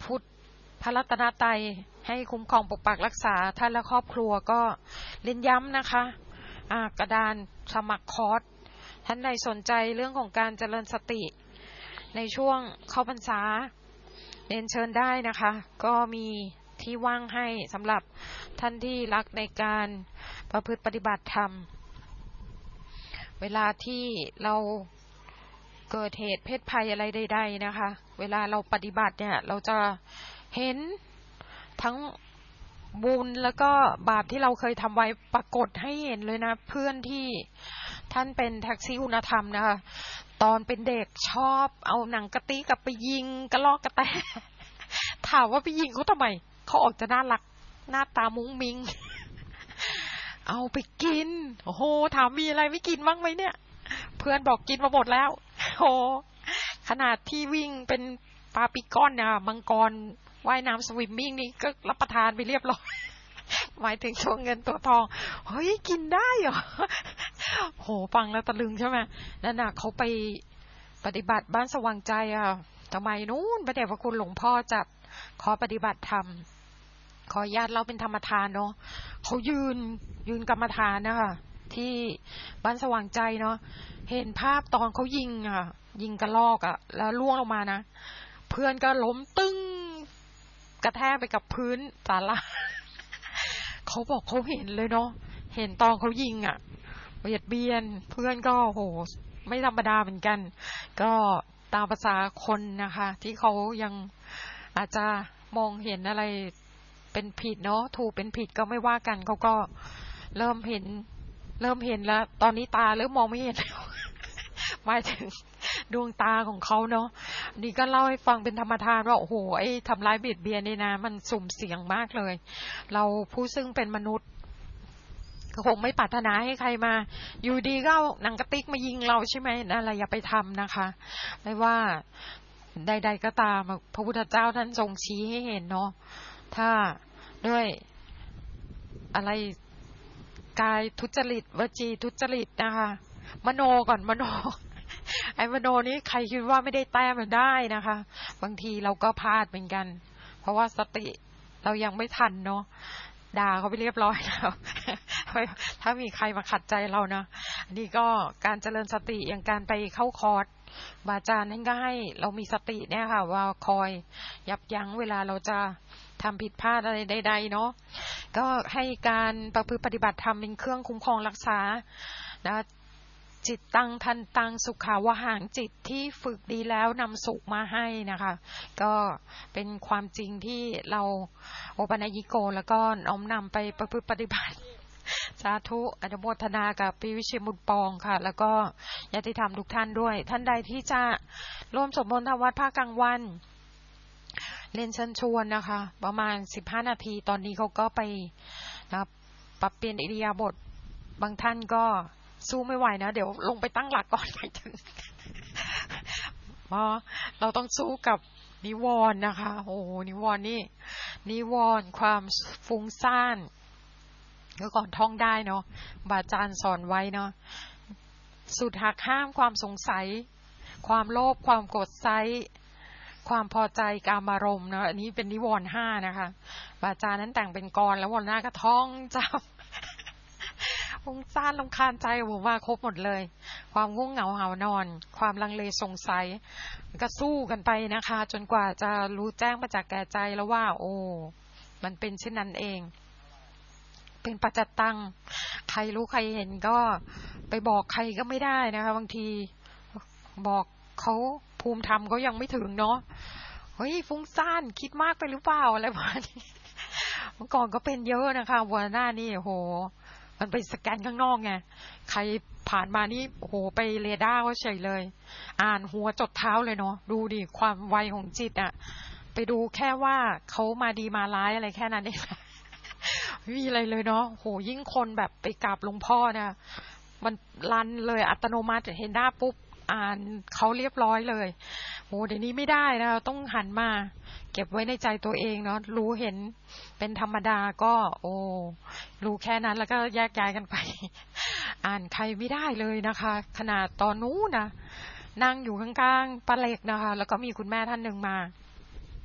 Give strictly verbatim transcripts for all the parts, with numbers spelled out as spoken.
พุทธพระรัตนตรัยให้คุ้มครองปกปักรักษาท่านและครอบครัวก็เน้นย้ำนะคะอ่ากระดานสมัครคอร์สท่านใดสนใจเรื่องของการเจริญสติในช่วงเข้าพรรษาเรียนเชิญได้นะคะก็มีที่ว่างให้สำหรับท่านที่รักในการประพฤติปฏิบัติธรรมเวลาที่เราเกิดเหตุเพศภัยอะไรใดๆนะคะเวลาเราปฏิบัติเนี่ยเราจะเห็นทั้งบุญแล้วก็บาปที่เราเคยทำไว้ปรากฏให้เห็นเลยนะเพื่อนที่ท่านเป็นแท็กซี่คุณธรรมนะคะตอนเป็นเด็กชอบเอาหนังกะติกลับไปยิงกระลอกกระแตถามว่าไปยิงเขาทำไมเขาออกจะน่ารักหน้าตามุ้งมิงเอาไปกินโอ้โหถามมีอะไรไม่กินบ้างไหมเนี่ยเพื่อนบอกกินมาหมดแล้วโอ้ขนาดที่วิ่งเป็นปลาปิก้อนเนี่ยมังกรว่ายน้ำสวิมมิ่งนี่ก็รับประทานไปเรียบร้อยหมายถึงช่วงเงินตัวทองเฮ้ยกินได้เหรอโหฟังแล้วตะลึงใช่ไหมนั่นน่ะเขาไปปฏิบัติบ้านสว่างใจอ่ะทำไมนู้นพระเดชพระคุณหลวงพ่อจัดขอปฏิบัติธรรมขอญาติเราเป็นธรรมทานเนาะเขายืนยืนกรรมฐานนะคะที่บ้านสว่างใจเนาะเห็นภาพตอนเขายิงอ่ะยิงกระลอกอ่ะแล้วล่วงลงมานะเพื่อนก็ล้มตึ้งกระแทกไปกับพื้นศาลาเขาบอกเขาเห็นเลยเนาะเห็นตอนเขายิงอ่ะเบียดเบียนเพื่อนก็โหไม่ธรรมดาเหมือนกันก็ตามภาษาคนนะคะที่เขายังอาจจะมองเห็นอะไรเป็นผิดเนาะถูกเป็นผิดก็ไม่ว่ากันเขาก็เริ่มเห็นเริ่มเห็นแล้วตอนนี้ตาเริ่มมองไม่เห็นแล้วหมายถึงดวงตาของเขาเนาะนี่ก็เล่าให้ฟังเป็นธรรมทานว่าโอ้โหไอ้ทำร้ายเบียดเบียนนี่นะมันสุ่มเสี่ยงมากเลยเราผู้ซึ่งเป็นมนุษย์ก็คงไม่ปรารถนาให้ใครมาอยู่ดีก็เอาหนังกระติกมายิงเราใช่ไหมนั่นแหละอย่าไปทำนะคะไม่ว่าใดๆก็ตามพระพุทธเจ้าท่านทรงชี้ให้เห็นเนาะถ้าด้วยอะไรกายทุจริตวจีทุจริตนะคะมโนก่อนมโนไอ้มโนนี้ใครคิดว่าไม่ได้แต้มมันได้นะคะบางทีเราก็พลาดเหมือนกันเพราะว่าสติเรายังไม่ทันเนาะด่าเขาไปเรียบร้อยแล้วถ้ามีใครมาขัดใจเรานะอันนี้ก็การเจริญสติอย่างการไปเข้าคอร์สบาอาจารย์ท่านก็ให้เรามีสติเนี่ยค่ะว่าคอยยับยั้งเวลาเราจะทำผิดพลาดอะไรใดๆเนาะก็ให้การประพฤติปฏิบัติธรรมเป็นเครื่องคุ้มครองรักษานะจิตตังทันตังสุขาวหางจิตที่ฝึกดีแล้วนำสุขมาให้นะคะก็เป็นความจริงที่เราโอปัญญิโกแล้วก็น้อมนำไปประพฤติปฏิบัติสาธุอนุโมทนากับพี่วิเชียรบุญปองค่ะแล้วก็ญาติธรรมทุกท่านด้วยท่านใดที่จะร่วมสวดมนต์ทำวัดภาคกลางวันเรียนเชิญชวนนะคะประมาณสิบห้านาทีตอนนี้เขาก็ไปนะปรับเปลี่ยนอิริยาบถบางท่านก็สู้ไม่ไหวนะเดี๋ยวลงไปตั้งหลักก่อนไปถึงเพราะเราต้องสู้กับนิวรณ์นะคะโอ้นิวรณ์นี่นิวรณ์ความฟุ้งซ่านเมื่อก่อนท่องได้เนาะบาอาจารย์สอนไว้เนาะสุดหักห้ามความสงสัยความโลภความโกรธไซความพอใจกามารมณ์นะอันนี้เป็นนิวรณ์ห้านะคะบาอาจารย์นั้นแต่งเป็นกรแล้ววันหน้าก็ท่องจำฟุ้งซ่านรำคาญใจผมว่าครบหมดเลยความง่วงเหงาหานอนความลังเลสงสัยก็สู้กันไปนะคะจนกว่าจะรู้แจ้งมาจากแก่ใจแล้วว่าโอ้มันเป็นเช่นนั้นเองเป็นปัจจตังใครรู้ใครเห็นก็ไปบอกใครก็ไม่ได้นะคะบางทีบอกเขาภูมิธรรมเขายังไม่ถึงเนาะเฮ้ยฟุ้งซ่านคิดมากไปหรือเปล่าอะไรแบบนี้เมื่อก่อนก็เป็นเยอะนะคะวันหน้านี่โหมันไปสแกนข้างนอกไงใครผ่านมานี่โอ้โหไปเรดาร์เขาเฉยเลยอ่านหัวจดเท้าเลยเนาะดูดิความไวของจิตอะไปดูแค่ว่าเขามาดีมาร้ายอะไรแค่นั้นเองไม่มีอะไรเลยเนาะโหยิ่งคนแบบไปกราบหลวงพ่อนะมันรันเลยอัตโนมัติเห็นหน้าปุ๊บอ่านเขาเรียบร้อยเลยโหเดี๋ยวนี้ไม่ได้นะต้องหันมาเก็บไว้ในใจตัวเองเนาะรู้เห็นเป็นธรรมดาก็โอ้รู้แค่นั้นแล้วก็แยกย้ายกันไปอ่านใครไม่ได้เลยนะคะขนาดตอนนู้นนะนั่งอยู่ข้างๆปลาเล็กนะคะแล้วก็มีคุณแม่ท่านหนึ่งมาโห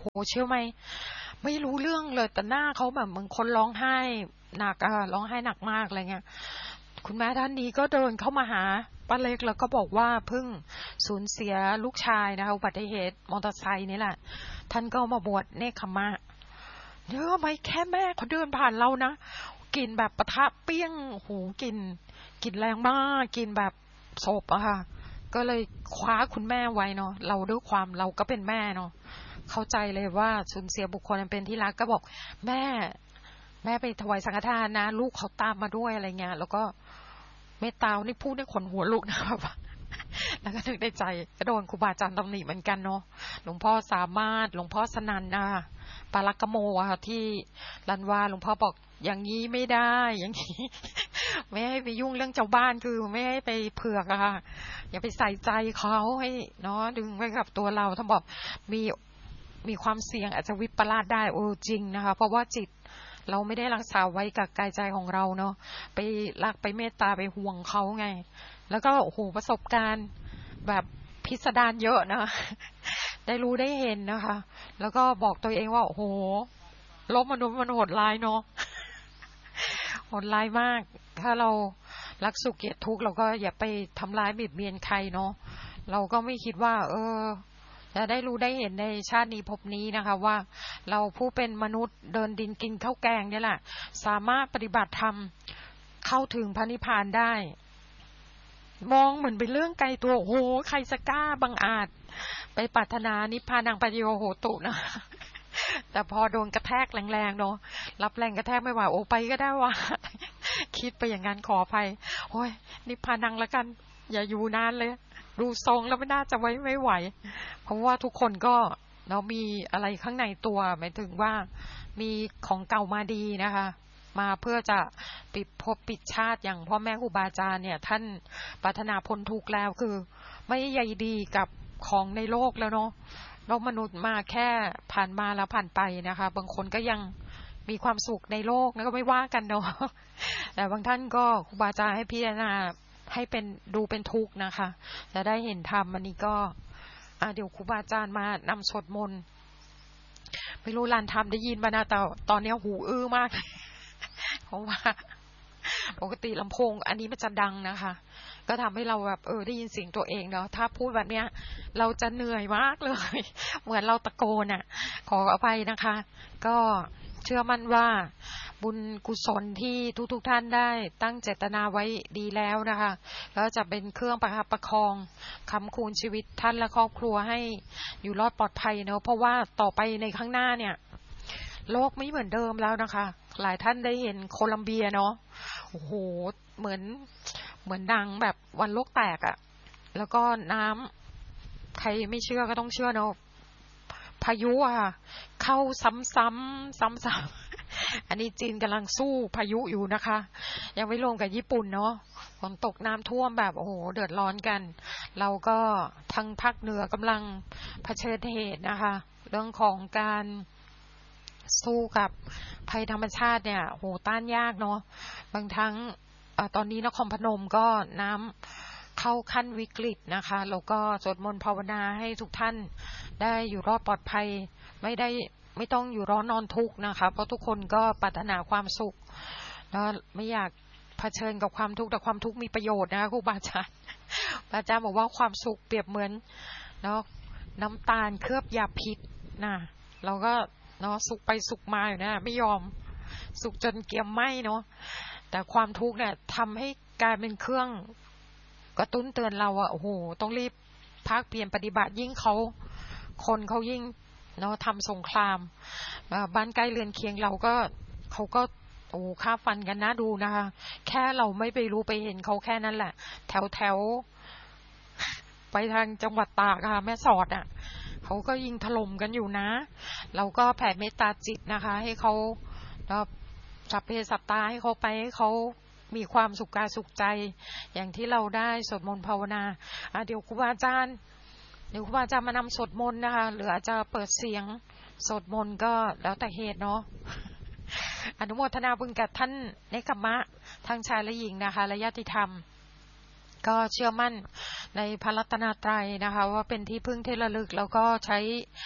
โหเชื่อไหมไม่รู้เรื่องเลยแต่หน้าเขาแบบเหมือนคนร้องไห้หนักอะร้องไห้หนักมากอะไรเงี้ยคุณแม่ท่านนี้ก็เดินเข้ามาหาป้าเล็กแล้วก็บอกว่าเพิ่งสูญเสียลูกชายนะคะอุบัติเหตุมอเตอร์ไซค์นี่แหละท่านก็มาบวชเนคขมะเยอะไหมแค่แม่เขาเดินผ่านเรานะกลิ่นแบบปะทะเปี้ยงหูกลิ่นกลิ่นแรงมากกลิ่นแบบศพอะค่ะก็เลยคว้าคุณแม่ไว้เนาะเราด้วยความเราก็เป็นแม่เนาะเข้าใจเลยว่าสูญเสียบุคคลอันเป็นที่รักก็บอกแม่แม่ไปถวายสังฆทานนะลูกเขาตามมาด้วยอะไรเงี้ยแล้วก็เมตตานี่พูดได้ขนหัวลุกนะครับแล้วก็นึกในใจก็โดนครูบาอาจารย์ตำหนิเหมือนกันเนาะหลวงพ่อสามารถหลวงพ่อสนันนะปาลักกโมอะค่ะที่รันวาหลวงพ่อบอกอย่างนี้ไม่ได้อย่างนี้ไม่ให้ไปยุ่งเรื่องชาวบ้านคือไม่ให้ไปเผือกอะค่ะอย่าไปใส่ใจเขาให้เนาะดึงไว้กับตัวเราท่านบอกมีมีความเสี่ยงอาจจะวิปลาสได้โอ้จริงนะคะเพราะว่าจิตเราไม่ได้รักษาไว้กับกายใจของเราเนาะไปรักไปเมตตาไปห่วงเขาไงแล้วก็โอ้โหประสบการณ์แบบพิสดารเยอะนะได้รู้ได้เห็นนะคะแล้วก็บอกตัวเองว่าโอ้โหโลกมนุษย์มันโหดร้ายเนาะโหดร้ายมากถ้าเรารักสุขเกลียดทุกข์เราก็อย่าไปทำร้ายบิดเบียนใครเนาะเราก็ไม่คิดว่าเออจะได้รู้ได้เห็นในชาตินี้ภพนี้นะคะว่าเราผู้เป็นมนุษย์เดินดินกินข้าวแกงนี่แหละสามารถปฏิบัติธรรมเข้าถึงพระนิพพานได้มองเหมือนเป็นเรื่องไกลตัวโอ้โหใครจะกล้าบังอาจไปปรารถนานิพพานังปฏิโยโหตุนะแต่พอโดนกระแทกแรงๆเนาะรับแรงกระแทกไม่ไหวโอ้ไปก็ได้ว่าคิดไปอย่างนั้นขออภัยโอ้ยนิพพานังละกันอย่าอยู่นานเลยดูทรงแล้วไม่น่าจะไว้ไม่ไหวเพราะว่าทุกคนก็เนาะมีอะไรข้างในตัวหมายถึงว่ามีของเก่ามาดีนะคะมาเพื่อจะปิดภพปิดชาติอย่างพ่อแม่ครูบาอาจารย์เนี่ยท่านปรารถนาพ้นทุกข์แล้วคือไม่ใยดีกับของในโลกแล้วเนาะโลกมนุษย์มาแค่ผ่านมาแล้วผ่านไปนะคะบางคนก็ยังมีความสุขในโลกแล้วก็ไม่ว่ากันเนาะแต่บางท่านก็ครูบาอาจารย์ให้พิจารณาให้เป็นดูเป็นทุกข์นะคะจะได้เห็นธรรมอันนี้ก็เดี๋ยวครูบาอาจารย์มานำสวดมนต์ไม่รู้ลานธรรมได้ยินบ้างนะแต่ตอนนี้หูอื้อมากเพราะว่าปกติลำโพงอันนี้มันจะดังนะคะก็ทำให้เราแบบเออได้ยินเสียงตัวเองเนาะถ้าพูดแบบเนี้ยเราจะเหนื่อยมากเลยเหมือนเราตะโกนอ่ะขออภัยนะคะก็เชื่อมั่นว่าบุญกุศลที่ทุกๆท่านได้ตั้งเจตนาไว้ดีแล้วนะคะแล้วจะเป็นเครื่องประคับประคองค้ำคูณชีวิตท่านและครอบครัวให้อยู่รอดปลอดภัยเนาะเพราะว่าต่อไปในข้างหน้าเนี่ยโลกไม่เหมือนเดิมแล้วนะคะหลายท่านได้เห็นโคลัมเบียเนาะโอ้โหเหมือนเหมือนดังแบบวันโลกแตกอะแล้วก็น้ำใครไม่เชื่อก็ต้องเชื่อเนาะพายุอะเข้าซ้ำๆซ้ำๆอันนี้จีนกำลังสู้พายุอยู่นะคะยังไม่รวมกับญี่ปุ่นเนาะฝนตกน้ำท่วมแบบโอ้โหเดือดร้อนกันเราก็ทางภาคเหนือกำลังเผชิญเหตุนะคะเรื่องของการสู้กับภัยธรรมชาติเนี่ยโหต้านยากเนาะบางทั้งตอนนี้นครพนมก็น้ำเข้าขั้นวิกฤตนะคะแล้วก็สวดมนต์ภาวนาให้ทุกท่านได้อยู่รอดปลอดภัยไม่ได้ไม่ต้องอยู่ร้อนนอนทุกข์นะคะเพราะทุกคนก็ปรารถนาความสุขแล้วไม่อยากเผชิญกับความทุกข์แต่ความทุกข์มีประโยชน์นะคะครูบาอาจารย์อาจารย์บอกว่าความสุขเปรียบเหมือนเนาะน้ำตาลเคลือบยาพิษนะเราก็เนาะสุกไปสุกมาอยู่นะไม่ยอมสุกจนเกียมไหมเนาะแต่ความทุกข์เนี่ยทำให้กลายเป็นเครื่องกระตุ้นเตือนเราอะโอ้โหต้องรีบภาคเปลี่ยนปฏิบัติยิ่งเขาคนเขายิ่งเนาะทำสงครามบ้านใกล้เรือนเคียงเราก็เขาก็โอ้ฆ่าฟันกันนะดูนะคะแค่เราไม่ไปรู้ไปเห็นเขาแค่นั้นแหละแถวแถวไปทางจังหวัดตากค่ะแม่สอดอะเขาก็ยิงถล่มกันอยู่นะเราก็แผ่เมตตาจิตนะคะให้เขาแล้วสัพเพสัตตาให้เขาไปให้เขามีความสุขกายสุขใจอย่างที่เราได้สวดมนต์ภาวนาอ่ะเดี๋ยวครูบาอาจารย์เดี๋ยวครูบาอาจารย์มานำสวดมนต์นะคะหรืออาจจะเปิดเสียงสวดมนต์ก็แล้วแต่เหตุเนาะอนุโมทนาบุญกับท่านเนกขมะทั้งชายและหญิงนะคะและญาติธรรมก็เชื่อมั่นในพระรัตนตรัยนะคะว่าเป็นที่พึ่งที่ระลึกแล้วก็ใช้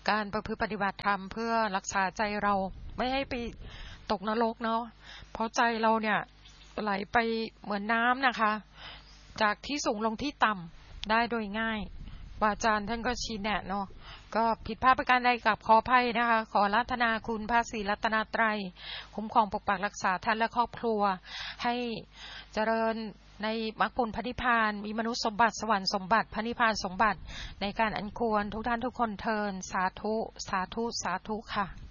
การประพฤติปฏิบัติธรรมเพื่อรักษาใจเราไม่ให้ไปตกนรกเนาะเพราะใจเราเนี่ยไหลไปเหมือนน้ำนะคะจากที่สูงลงที่ต่ำได้โดยง่ายอาจารย์ท่านก็ชี้แนะเนาะก็ผิดพลาดประการใดกับขออภัยนะคะขออาราธนาคุณพระศรีรัตนตรัยคุ้มครองปกปักรักษาท่านและครอบครัวให้เจริญในมรรคผลพระนิพพานมีมนุษย์สมบัติสวรรค์สมบัติพระนิพพานสมบัติในการอันควรทุกท่านทุกคนเทินสาธุสาธุสาธุค่ะ